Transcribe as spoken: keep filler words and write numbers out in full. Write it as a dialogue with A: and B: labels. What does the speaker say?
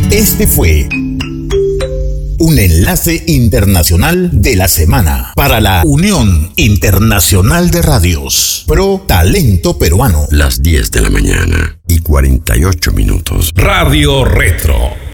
A: Este fue un enlace internacional de la semana para la Unión Internacional de Radios Pro Talento Peruano.
B: Las diez de la mañana y cuarenta y ocho minutos.
C: Radio Retro.